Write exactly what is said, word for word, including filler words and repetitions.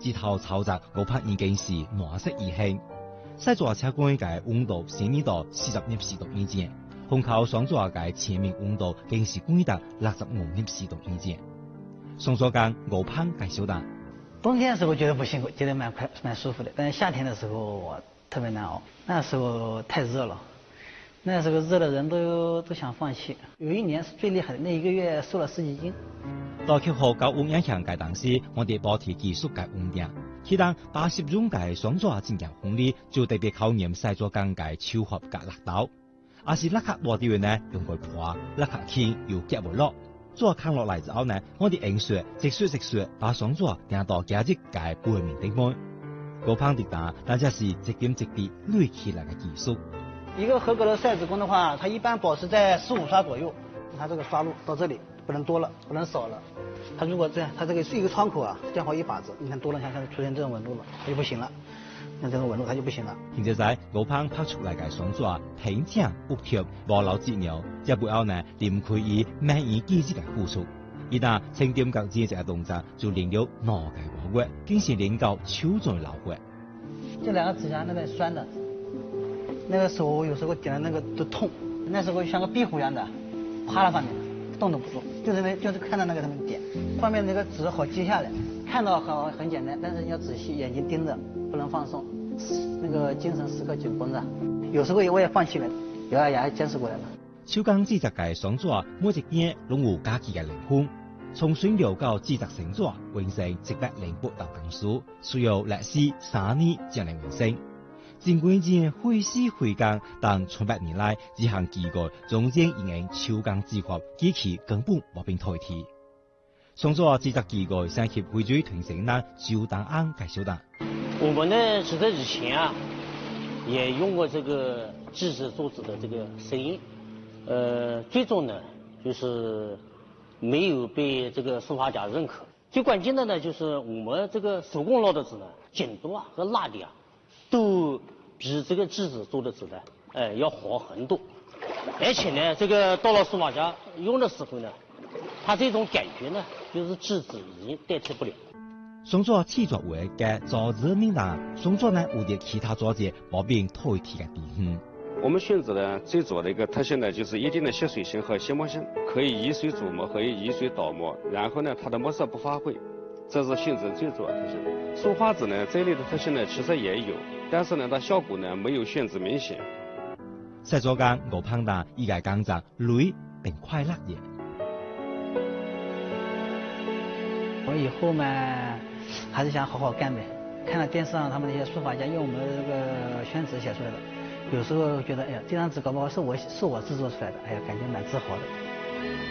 指頭操作我拍已經是藍色而興。西座車杆嘅溫度升至到四十攝氏度以前，胸口上座嘅前面溫度更是降到六十五攝氏度以前。上座間我拍介紹到， 冬天的時候覺得不辛苦，覺得蠻快蠻舒服的，但是夏天的時候我特別難熬，那時候太熱了，那時候熱的人都都想放棄。有一年是最厲害的，那一個月瘦了十幾斤。 到克服高溫影響嘅當時，我哋保持技術嘅穩定。其當八十種嘅上座正強風力，就特別考驗細座間嘅超合格力道。而是拉卡落地呢，用佢跨，拉卡輕又夾唔落。座扛落嚟之後呢，我哋硬雪直雪直雪，把上座掟到價值嘅背面頂端。高攀跌打，但這是一點一滴累起來嘅技術。 一個合格的曬紙工的話，它一般保持在十五刷左右。它這個刷路到這裡不能多了，不能少了。它如果這樣，它這個是一個窗口啊，正好一把子，你看多了，像像出現這種紋路了，它就不行了。像這種紋路它就不行了。 現在在高攀拍出來嘅上座挺正不貼，無漏節尿，這背後呢，連佢以萬以機之嘅付出。一旦清點較這隻嘅動作，就練了腦嘅活躍，竟是練到手在老活。 這兩個指甲那邊酸的，那個手有時候點的那個都痛，那時候像個壁虎一樣的，趴在上面，動都不動，就是那就是看到那個他們點，上面那個紙好記下來，看到很很簡單，但是你要仔細，眼睛盯着，不能放鬆，那個精神時刻緊繃着。有時候我也放棄了，也也堅持過來了。 手工製作嘅上座，每一件攏有家己嘅靈魂。從選料到製作成座，完成一百零八道工序，需要歷時三年才能完成。盡管件費時費工，但從百年來，這項技藝總將以人手工製法，機器根本無法代替。上座製作技藝，上協會最團成呢就檔案介紹的。 我們呢，製作以前啊，也用過這個製紙做紙的這個聲音，呃，最終呢，就是沒有被這個書法家認可。最關鍵的呢，就是我們這個手工烙的紙呢，緊度啊和辣力啊，都比這個製紙做的紙呢，呃，要好很多。而且呢，這個到了書法家用的時候呢，他這種感覺呢，就是製紙已經代替不了。 上座製作為嘅造紙面談，上座呢有啲其他作者冇變代替嘅地方。 我們選擇呢最主要的一個特性呢，就是一定的吸水性和吸墨性，可以以水煮墨，可以以水倒墨，然後呢它的墨色不發灰，這是選擇最主要的特性。書法紙呢這類的特性呢其實也有，但是呢它效果呢沒有選擇明顯。 細座間我碰到一個工作累並快樂嘅。 我以後嘛，還是想好好幹唄。看到電視上他們那些書法家用我們的這個宣紙寫出來的，有時候覺得，哎呀，這張紙搞不好是我是我製作出來的，哎呀，感覺蠻自豪的。